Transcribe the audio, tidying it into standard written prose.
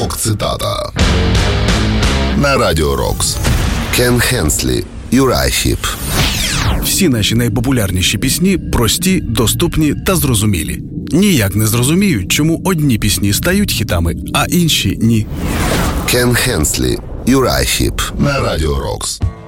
Рок-цитата на Радіо Рокс. Кен Хенслі, Юрайхіп. Всі наші найпопулярніші пісні прості, доступні та зрозумілі. Ніяк не зрозуміють, чому одні пісні стають хітами, а інші – ні. Кен Хенслі, Юрайхіп на Радіо Рокс.